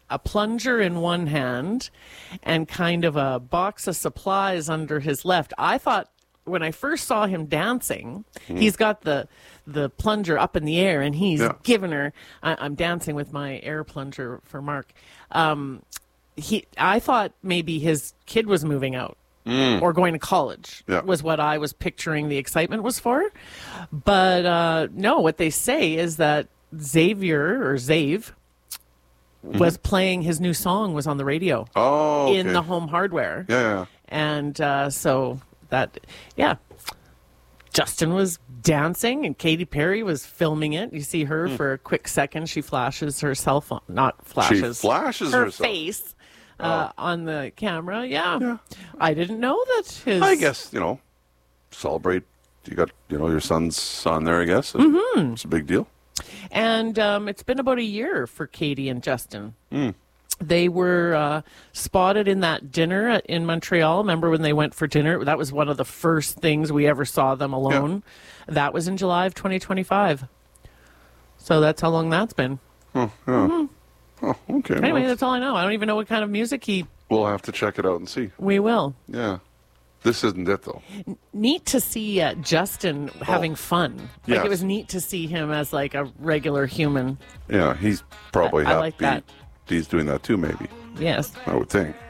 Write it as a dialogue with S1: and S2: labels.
S1: a plunger in one hand and kind of a box of supplies under his left. I thought when I first saw him dancing, he's got the plunger up in the air and he's giving her. I'm dancing with my air plunger for Mark. I thought maybe his kid was moving out. Or going to college was what I was picturing the excitement was for. But no, what they say is that Zave was playing his new song, was on the radio in the Home Hardware.
S2: Yeah.
S1: And so that, Justin was dancing and Katy Perry was filming it. You see her for a quick second. She flashes her cell phone, not flashes.
S2: She flashes
S1: her
S2: herself.
S1: face. On the camera, yeah. I didn't know that his...
S2: I guess, celebrate. You got, your son's on there, I guess. It's a big deal.
S1: And it's been about a year for Katie and Justin. They were spotted in that dinner in Montreal. Remember when they went for dinner? That was one of the first things we ever saw them alone. Yeah. That was in July of 2025. So that's how long that's been.
S2: Oh, okay.
S1: Anyway, that's all I know. I don't even know what kind of music
S2: We'll have to check it out and see.
S1: We will.
S2: Yeah. This isn't it, though.
S1: Neat to see Justin having fun. It was neat to see him as like a regular human.
S2: Yeah, he's probably happy.
S1: I like that.
S2: He's doing that too, maybe.
S1: Yes.
S2: I would think.